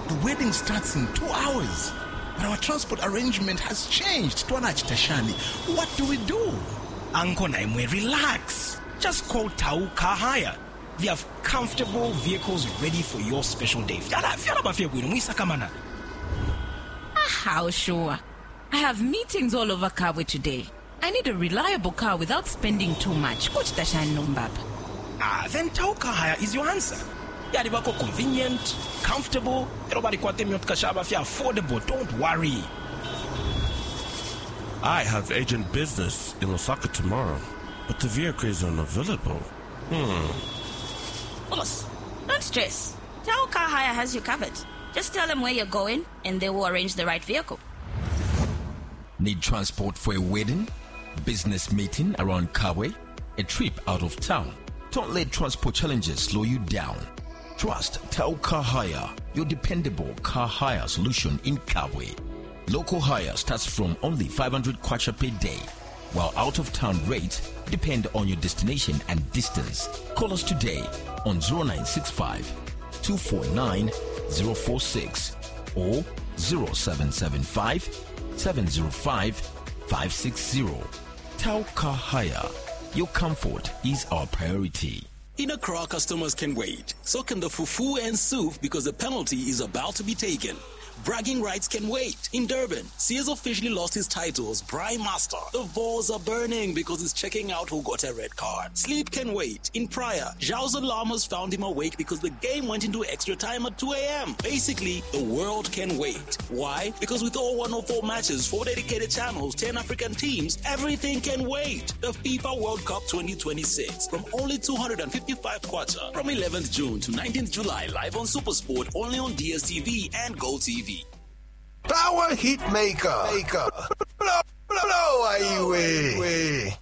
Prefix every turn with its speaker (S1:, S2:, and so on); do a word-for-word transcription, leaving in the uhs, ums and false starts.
S1: The wedding starts in two hours. But our transport arrangement has changed. Twanach Tashani. What do we do?
S2: Uncle Naimwe, relax. Just call Tau Car Hire. They have comfortable vehicles ready for your special day.
S3: Ah, how sure? I have meetings all over Kabwe today. I need a reliable car without spending too much. Coach Tashan Numbab.
S2: Ah, then Tau Car Hire is your answer. Yadibako convenient, comfortable, affordable, don't worry.
S4: I have agent business in Osaka tomorrow, but the vehicle is unavailable. Hmm.
S5: Boss, don't stress. Tao Car Hire has you covered. Just tell them where you're going and they will arrange the right vehicle.
S6: Need transport for a wedding, business meeting around Kabwe, a trip out of town? Don't let transport challenges slow you down. Trust Tau Car Hire, your dependable car hire solution in Kabwe. Local hire starts from only five hundred kwacha per day, while out-of-town rates depend on your destination and distance. Call us today on zero nine six five, two four nine, zero four six or zero seven seven five, seven zero five, five six zero. Tau Car Hire, your comfort is our priority.
S7: In Accra, customers can wait. So can the fufu and soup because the penalty is about to be taken. Bragging rights can wait. In Durban, Sears officially lost his title as Prime Master. The balls are burning because he's checking out who got a red card. Sleep can wait. In Praia, Zhao's alarmers found him awake because the game went into extra time at two a.m. Basically, the world can wait. Why? Because with all one oh four matches, four dedicated channels, ten African teams, everything can wait. The FIFA World Cup twenty twenty-six from only two hundred fifty-five kwacha from eleventh June to nineteenth July, live on SuperSport, only on D S T V and GoTV.
S8: Power Hit Maker. Maker. Blow, blow, blow away.